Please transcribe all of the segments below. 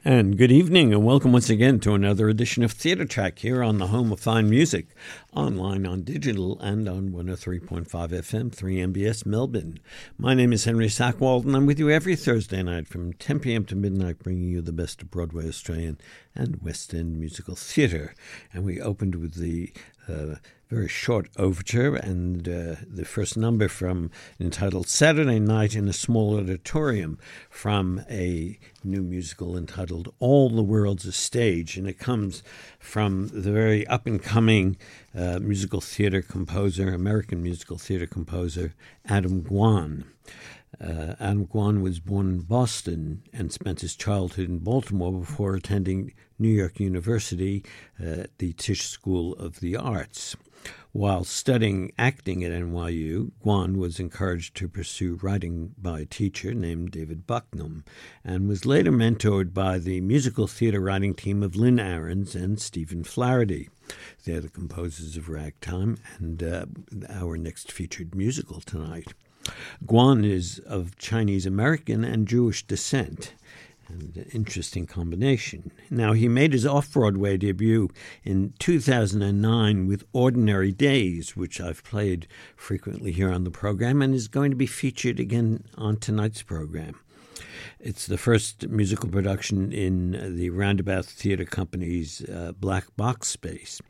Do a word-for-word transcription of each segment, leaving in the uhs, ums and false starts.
And good evening, and welcome once again to another edition of Theatre Track here on the home of fine music, online, on digital, and on one oh three point five F M, three M B S Melbourne. My name is Henry Sackwald, and I'm with you every Thursday night from ten p.m. to midnight, bringing you the best of Broadway, Australian, and West End musical theatre. And we opened with the uh, very short overture and uh, the first number from entitled Saturday Night in a Small Auditorium, from a new musical entitled All the World's a Stage, and it comes from the very up-and-coming uh, musical theater composer, American musical theater composer, Adam Guan. Uh, Adam Guan was born in Boston and spent his childhood in Baltimore before attending New York University, uh, the Tisch School of the Arts. While studying acting at N Y U, Guan was encouraged to pursue writing by a teacher named David Bucknam, and was later mentored by the musical theater writing team of Lynn Ahrens and Stephen Flaherty. They're the composers of Ragtime and uh, our next featured musical tonight. Guan is of Chinese-American and Jewish descent, and an interesting combination. Now, he made his off-Broadway debut in two thousand nine with Ordinary Days, which I've played frequently here on the program, and is going to be featured again on tonight's program. It's the first musical production in the Roundabout Theatre Company's uh, Black Box space.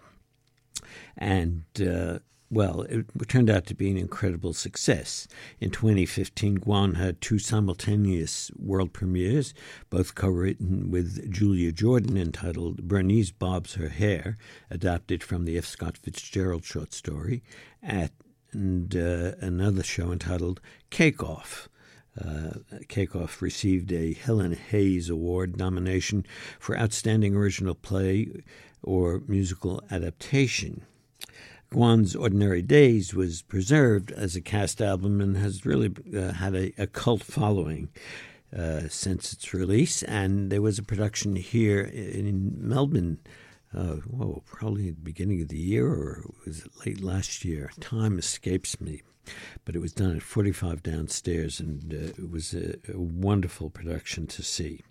And uh, Well, it turned out to be an incredible success. In twenty fifteen, Guan had two simultaneous world premieres, both co-written with Julia Jordan, entitled Bernice Bobs Her Hair, adapted from the F. Scott Fitzgerald short story, at, and uh, another show entitled Cake Off. Uh, Cake Off received a Helen Hayes Award nomination for Outstanding Original Play or Musical Adaptation. Guan's Ordinary Days was preserved as a cast album and has really uh, had a, a cult following uh, since its release. And there was a production here in Melbourne, uh, whoa, probably at the beginning of the year, or was it late last year? Time escapes me. But it was done at forty-five Downstairs, and uh, it was a, a wonderful production to see.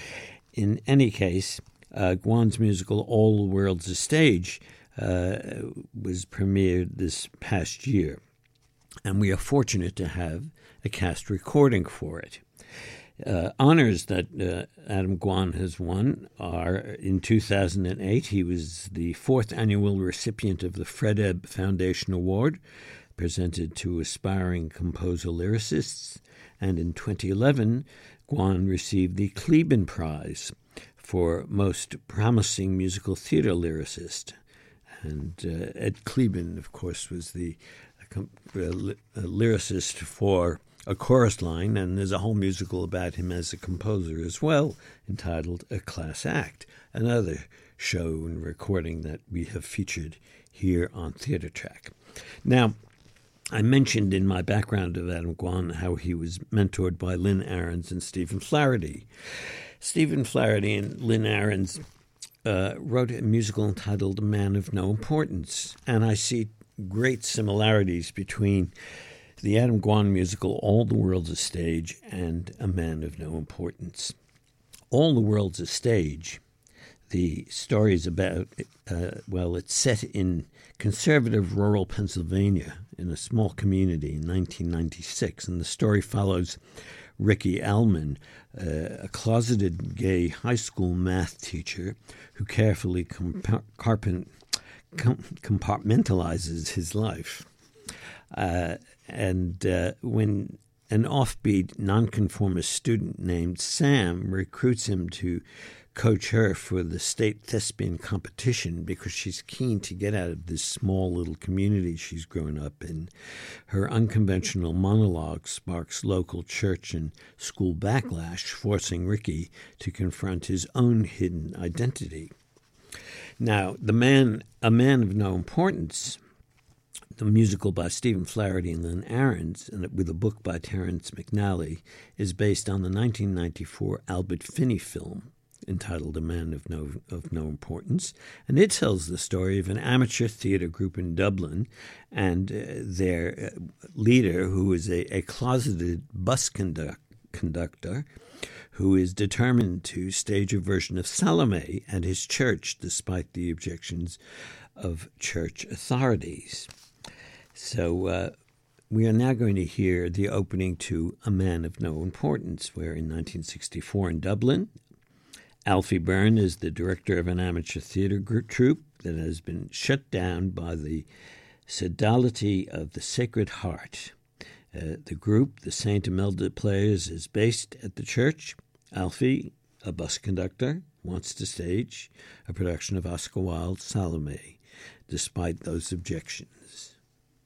In any case, uh, Guan's musical All the World's a Stage Uh, was premiered this past year, and we are fortunate to have a cast recording for it. Uh, honors that uh, Adam Guan has won are, in two thousand eight, he was the fourth annual recipient of the Fred Ebb Foundation Award, presented to aspiring composer-lyricists, and in twenty eleven, Guan received the Kleben Prize for Most Promising Musical Theater Lyricist. And uh, Ed Kleben, of course, was the uh, uh, lyricist for A Chorus Line, and there's a whole musical about him as a composer as well, entitled A Class Act, another show and recording that we have featured here on Theatre Track. Now, I mentioned in my background of Adam Guan how he was mentored by Lynn Ahrens and Stephen Flaherty. Stephen Flaherty and Lynn Ahrens Uh, wrote a musical entitled A Man of No Importance, and I see great similarities between the Adam Guan musical All the World's a Stage and A Man of No Importance. All the World's a Stage, the story is about, uh, well, it's set in conservative rural Pennsylvania in a small community in nineteen ninety-six, and the story follows Ricky Allman, uh, a closeted gay high school math teacher who carefully compa- carpent- com- compartmentalizes his life. Uh, and uh, when an offbeat nonconformist student named Sam recruits him to coach her for the state thespian competition because she's keen to get out of this small little community she's grown up in, her unconventional monologue sparks local church and school backlash, forcing Ricky to confront his own hidden identity. Now, the man, A Man of No Importance, the musical by Stephen Flaherty and Lynn Ahrens, and with a book by Terrence McNally, is based on the nineteen ninety-four Albert Finney film entitled A Man of No of No Importance, and it tells the story of an amateur theater group in Dublin and uh, their uh, leader, who is a, a closeted bus conduct, conductor who is determined to stage a version of Salome at his church despite the objections of church authorities. So uh, we are now going to hear the opening to A Man of No Importance, where in nineteen sixty-four in Dublin, Alfie Byrne is the director of an amateur theatre group troupe that has been shut down by the Sodality of the Sacred Heart. Uh, the group, the Saint Imelda Players, is based at the church. Alfie, a bus conductor, wants to stage a production of Oscar Wilde's Salome, despite those objections.